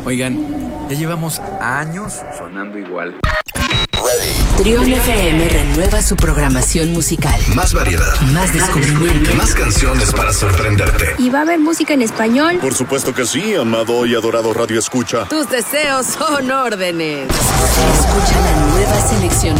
Oigan, ya llevamos años sonando igual. Trión FM renueva su programación musical. Más variedad. Más descubrimiento. Más canciones para sorprenderte. ¿Y va a haber música en español? Por supuesto que sí, amado y adorado Radio Escucha. Tus deseos son órdenes. Escucha la nueva selección